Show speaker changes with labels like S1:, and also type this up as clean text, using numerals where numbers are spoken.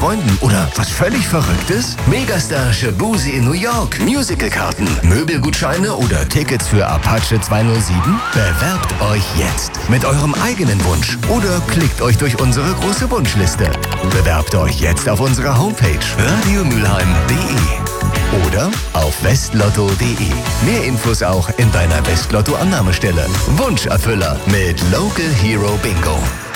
S1: Freunden oder was völlig Verrücktes? Megastar Shabuzi in New York, Musicalkarten, Möbelgutscheine oder Tickets für Apache 207? Bewerbt euch jetzt mit eurem eigenen Wunsch oder klickt euch durch unsere große Wunschliste. Bewerbt euch jetzt auf unserer Homepage radiomülheim.de oder auf westlotto.de. Mehr Infos auch in deiner Westlotto-Annahmestelle. Wunscherfüller mit Local Hero Bingo.